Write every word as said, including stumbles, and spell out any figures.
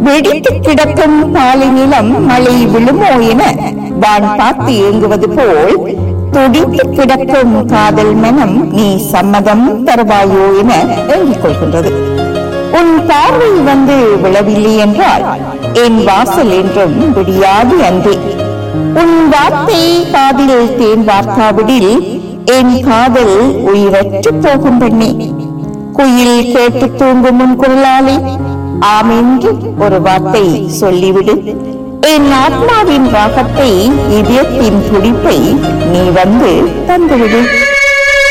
வெடித்து கிடக்கும் பாலை நிலம் மழை விழுமோ என வான் பார்த்து ஏங்குவது போல் துடித்து கிடக்கும் காதல் மனம் நீ சம்மதம் தருவாயோ என ஏங்கிக் கொள்கின்றது. உன் பார்வை வந்து விழவில்லை என்றால் என் வாசல் என்றும் விடியாது அன்றே. உன் வார்த்தை காதில் தேன் வார்த்தாவிடில் என் காதல் உயிரற்று போகும் பெண்ணே. குயில் கேட்டு தூங்கும் முன் குரலாலே ஆமென்று ஒரு வார்த்தை சொல்லிவிடு. என் ஆத்மாவின் ராகத்தை இதயத்தின் துடிப்பை நீ வந்து தந்துவிடு.